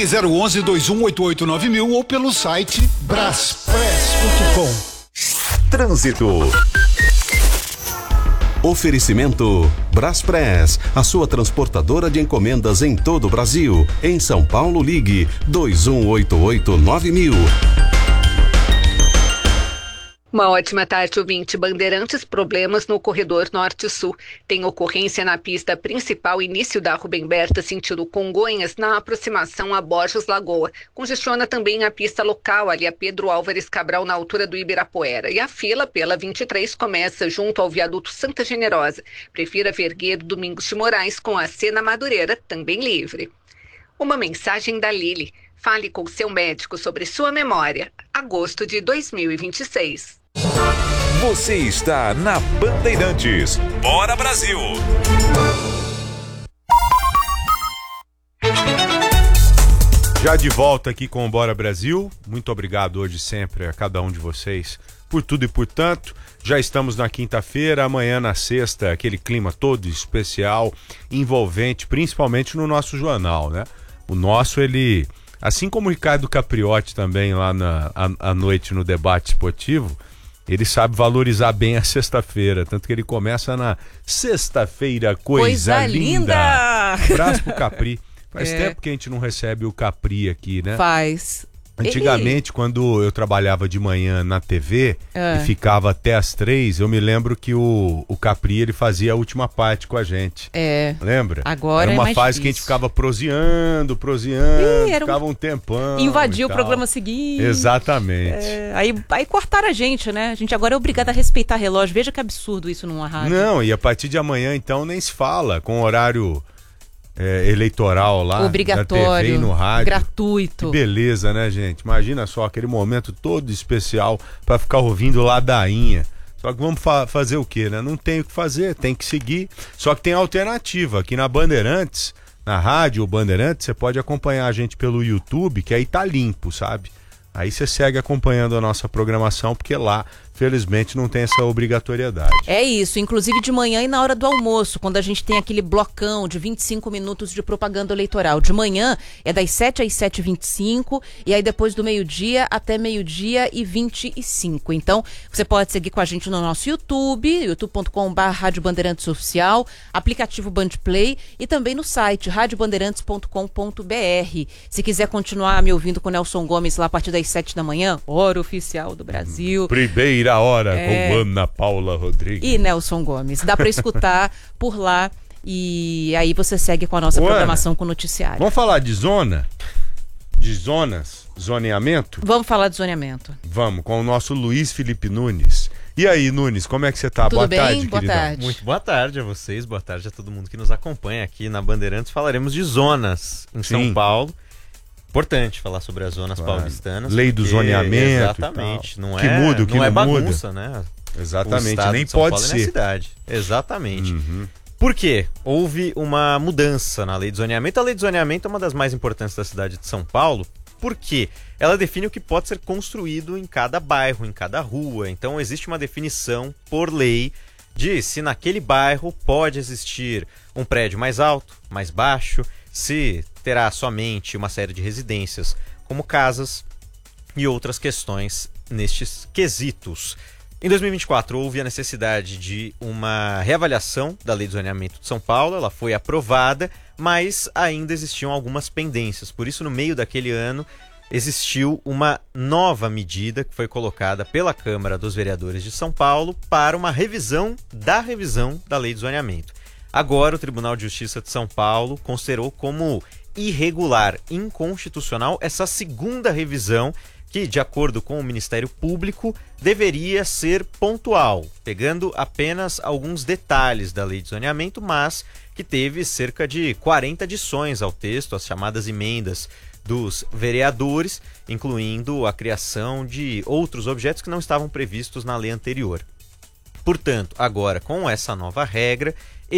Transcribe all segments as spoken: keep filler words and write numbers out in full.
Ligue zero onze, dois um oito oito nove mil ou pelo site braspress ponto com. Trânsito. Oferecimento Braspress, a sua transportadora de encomendas em todo o Brasil. Em São Paulo, ligue dois um oito oito nove mil. Uma ótima tarde, ouvinte. Bandeirantes, problemas no corredor norte-sul. Tem ocorrência na pista principal, início da Rubem Berta, sentido Congonhas, na aproximação a Borges Lagoa. Congestiona também a pista local, ali a Pedro Álvares Cabral, na altura do Ibirapuera. E a fila pela vinte e três começa junto ao viaduto Santa Generosa. Prefira Vergueiro Domingos de Moraes, com a Sena Madureira também livre. Uma mensagem da Lili. Fale com seu médico sobre sua memória. Agosto de dois mil e vinte e seis. Você está na Bandeirantes. Bora, Brasil! Já de volta aqui com o Bora Brasil. Muito obrigado hoje sempre a cada um de vocês por tudo e por tanto. Já estamos na quinta-feira, amanhã na sexta, aquele clima todo especial, envolvente, principalmente no nosso jornal, né? O nosso, ele, assim como o Ricardo Capriotti também lá na, à noite no debate esportivo, ele sabe valorizar bem a sexta-feira, tanto que ele começa na sexta-feira, coisa, coisa linda. linda. Abraço pro Capri. Faz é. tempo que a gente não recebe o Capri aqui, né? Faz. Antigamente, ele... quando eu trabalhava de manhã na T V é. e ficava até as três, eu me lembro que o, o Capri, ele fazia a última parte com a gente. É. Lembra? Agora era uma é mais fase difícil. Que a gente ficava proseando, proseando, Ih, ficava um... um tempão. Invadia o programa seguinte. Exatamente. É. Aí, aí cortaram a gente, né? A gente agora é obrigado a respeitar relógio. Veja que absurdo isso numa rádio. Não, e a partir de amanhã, então, nem se fala, com horário... É, eleitoral lá, obrigatório, na T V e no rádio. Gratuito. Que beleza, né, gente? Imagina só aquele momento todo especial para ficar ouvindo ladainha. Só que vamos fa- fazer o quê, né? Não tem o que fazer, tem que seguir. Só que tem alternativa. Aqui na Bandeirantes, na rádio Bandeirantes, você pode acompanhar a gente pelo YouTube, que aí tá limpo, sabe? Aí você segue acompanhando a nossa programação, porque lá, felizmente, não tem essa obrigatoriedade. É isso, inclusive de manhã e na hora do almoço, quando a gente tem aquele blocão de vinte e cinco minutos de propaganda eleitoral. De manhã é das sete às sete e vinte e cinco e aí depois do meio-dia até meio-dia e vinte e cinco. Então, você pode seguir com a gente no nosso YouTube, youtube ponto com barra Rádio Bandeirantes Oficial, aplicativo Bandplay e também no site rádio bandeirantes ponto com ponto b r. Se quiser continuar me ouvindo com o Nelson Gomes lá a partir das sete da manhã, hora oficial do Brasil. Primeira hora é... com Ana Paula Rodrigues. E Nelson Gomes. Dá para escutar por lá e aí você segue com a nossa Ô, programação Ana, com o noticiário. Vamos falar de zona? De zonas? Zoneamento? Vamos falar de zoneamento. Vamos, com o nosso Luiz Felipe Nunes. E aí, Nunes, como é que você tá? Tudo boa bem? tarde, boa queridão. tarde. Muito boa tarde a vocês, boa tarde a todo mundo que nos acompanha aqui na Bandeirantes. Falaremos de zonas em Sim. São Paulo. Importante falar sobre as zonas claro. paulistanas. Lei do zoneamento. Exatamente. Não é, que muda, o que não, não é muda. bagunça, né? Exatamente, nem pode ser. É na cidade. Exatamente. Uhum. Por quê? Houve uma mudança na lei de zoneamento. A lei de zoneamento é uma das mais importantes da cidade de São Paulo. Por quê? Ela define o que pode ser construído em cada bairro, em cada rua. Então existe uma definição por lei de se naquele bairro pode existir um prédio mais alto, mais baixo, se terá somente uma série de residências como casas e outras questões nestes quesitos. Em dois mil e vinte e quatro houve a necessidade de uma reavaliação da Lei de Zoneamento de São Paulo, ela foi aprovada, mas ainda existiam algumas pendências. Por isso, no meio daquele ano, existiu uma nova medida que foi colocada pela Câmara dos Vereadores de São Paulo para uma revisão da revisão da Lei de Zoneamento. Agora, o Tribunal de Justiça de São Paulo considerou como irregular, inconstitucional, essa segunda revisão que, de acordo com o Ministério Público, deveria ser pontual, pegando apenas alguns detalhes da Lei de Zoneamento, mas que teve cerca de quarenta adições ao texto, as chamadas emendas dos vereadores, incluindo a criação de outros objetos que não estavam previstos na lei anterior. Portanto, agora, com essa nova regra,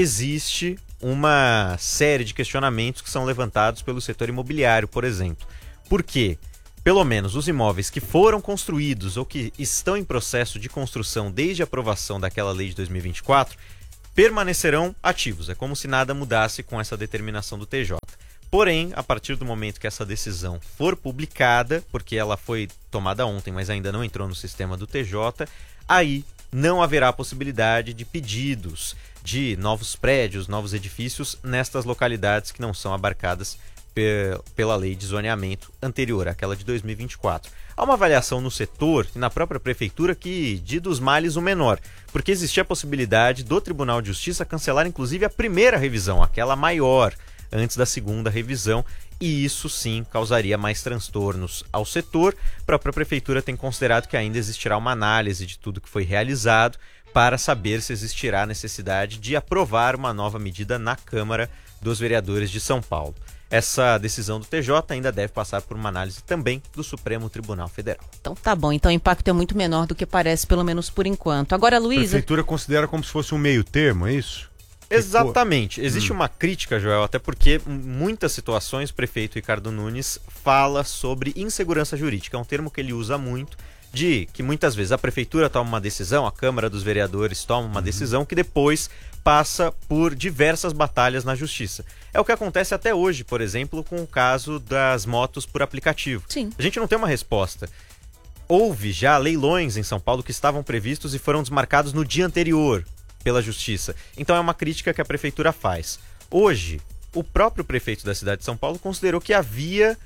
existe uma série de questionamentos que são levantados pelo setor imobiliário, por exemplo. Por quê? Pelo menos os imóveis que foram construídos ou que estão em processo de construção desde a aprovação daquela lei de dois mil e vinte e quatro permanecerão ativos. É como se nada mudasse com essa determinação do T J. Porém, a partir do momento que essa decisão for publicada, porque ela foi tomada ontem, mas ainda não entrou no sistema do T J, aí não haverá possibilidade de pedidos de novos prédios, novos edifícios nestas localidades que não são abarcadas pe- pela lei de zoneamento anterior, aquela de dois mil e vinte e quatro. Há uma avaliação no setor e na própria prefeitura que de dos males o menor, porque existia a possibilidade do Tribunal de Justiça cancelar inclusive a primeira revisão, aquela maior, antes da segunda revisão, e isso sim causaria mais transtornos ao setor. A própria prefeitura tem considerado que ainda existirá uma análise de tudo que foi realizado para saber se existirá necessidade de aprovar uma nova medida na Câmara dos Vereadores de São Paulo. Essa decisão do T J ainda deve passar por uma análise também do Supremo Tribunal Federal. Então tá bom, então o impacto é muito menor do que parece, pelo menos por enquanto. Agora, A Luísa... prefeitura considera como se fosse um meio termo, é isso? Exatamente. Existe Hum. uma crítica, Joel, até porque em muitas situações o prefeito Ricardo Nunes fala sobre insegurança jurídica. É um termo que ele usa muito, de que muitas vezes a prefeitura toma uma decisão, a Câmara dos Vereadores toma uma uhum. decisão que depois passa por diversas batalhas na justiça. É o que acontece até hoje, por exemplo, com o caso das motos por aplicativo. Sim. A gente não tem uma resposta. Houve já leilões em São Paulo que estavam previstos e foram desmarcados no dia anterior pela justiça. Então é uma crítica que a prefeitura faz. Hoje, o próprio prefeito da cidade de São Paulo considerou que havia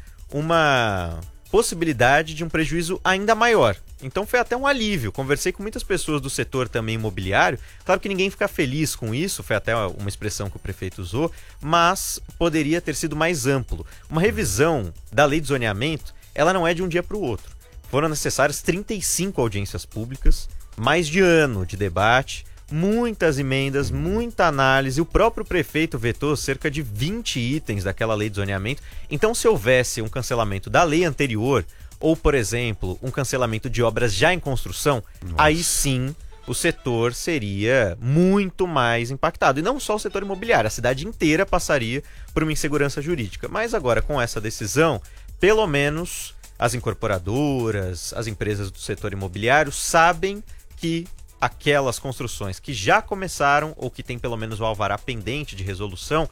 uma possibilidade de um prejuízo ainda maior. Então foi até um alívio. Conversei com muitas pessoas do setor também imobiliário. Claro que ninguém fica feliz com isso, foi até uma expressão que o prefeito usou, mas poderia ter sido mais amplo. Uma revisão da lei de zoneamento, ela não é de um dia para o outro. Foram necessárias trinta e cinco audiências públicas, mais de ano de debate, muitas emendas, muita análise. O próprio prefeito vetou cerca de vinte itens daquela lei de zoneamento. Então, se houvesse um cancelamento da lei anterior, ou, por exemplo, um cancelamento de obras já em construção, Nossa. aí sim o setor seria muito mais impactado. E não só o setor imobiliário, a cidade inteira passaria por uma insegurança jurídica. Mas agora, com essa decisão, pelo menos as incorporadoras, as empresas do setor imobiliário sabem que aquelas construções que já começaram ou que tem pelo menos o alvará pendente de resolução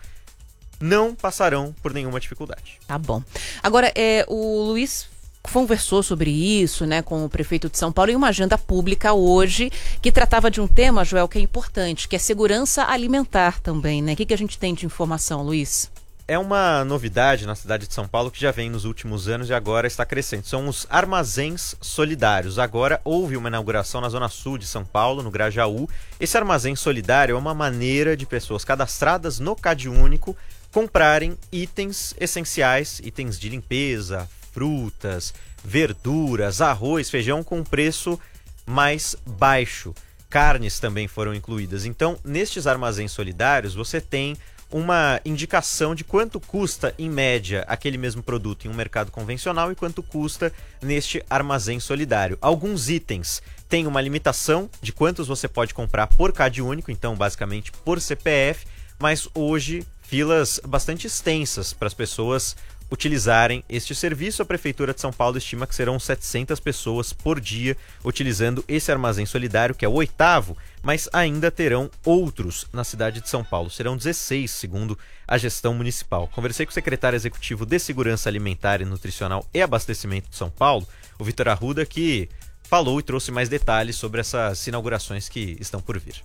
não passarão por nenhuma dificuldade. Tá bom. Agora, é, o Luiz conversou sobre isso, né, com o prefeito de São Paulo em uma agenda pública hoje que tratava de um tema, Joel, que é importante, que é segurança alimentar também, né? O que, que a gente tem de informação, Luiz? É uma novidade na cidade de São Paulo que já vem nos últimos anos e agora está crescendo. São os armazéns solidários. Agora houve uma inauguração na zona sul de São Paulo, no Grajaú. Esse armazém solidário é uma maneira de pessoas cadastradas no CadÚnico comprarem itens essenciais, itens de limpeza, frutas, verduras, arroz, feijão com preço mais baixo. Carnes também foram incluídas. Então, nestes armazéns solidários, você tem uma indicação de quanto custa, em média, aquele mesmo produto em um mercado convencional e quanto custa neste armazém solidário. Alguns itens têm uma limitação de quantos você pode comprar por CadÚnico, então basicamente por C P F, mas hoje filas bastante extensas para as pessoas utilizarem este serviço. A Prefeitura de São Paulo estima que serão setecentas pessoas por dia utilizando esse armazém solidário, que é o oitavo, mas ainda terão outros na cidade de São Paulo. Serão dezesseis, segundo a gestão municipal. Conversei com o secretário executivo de Segurança Alimentar e Nutricional e Abastecimento de São Paulo, o Vitor Arruda, que falou e trouxe mais detalhes sobre essas inaugurações que estão por vir.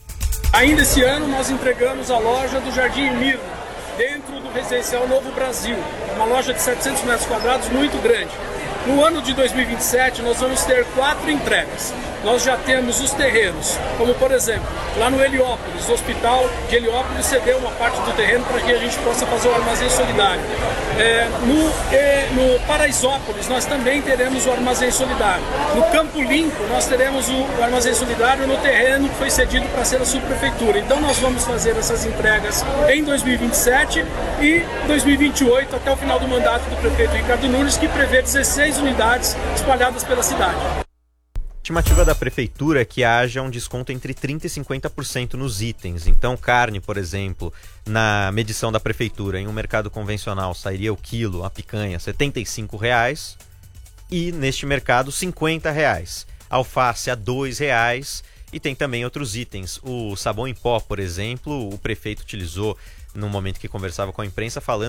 Ainda esse ano nós entregamos a loja do Jardim Mirna, dentro do Residencial Novo Brasil, uma loja de setecentos metros quadrados muito grande. No ano de dois mil e vinte e sete nós vamos ter quatro entregas. Nós já temos os terrenos, como por exemplo, lá no Heliópolis, o hospital de Heliópolis cedeu uma parte do terreno para que a gente possa fazer o armazém solidário. É, no, é, no Paraisópolis nós também teremos o armazém solidário. No Campo Limpo nós teremos o, o armazém solidário no terreno que foi cedido para ser a subprefeitura. Então nós vamos fazer essas entregas em dois mil e vinte e sete e dois mil e vinte e oito, até o final do mandato do prefeito Ricardo Nunes, que prevê dezesseis unidades espalhadas pela cidade. A estimativa da prefeitura é que haja um desconto entre trinta por cento e cinquenta por cento nos itens. Então, carne, por exemplo, na medição da prefeitura, em um mercado convencional, sairia o quilo, a picanha, setenta e cinco reais, e neste mercado, cinquenta reais. Alface a dois reais, e tem também outros itens. O sabão em pó, por exemplo, o prefeito utilizou no momento que conversava com a imprensa, falando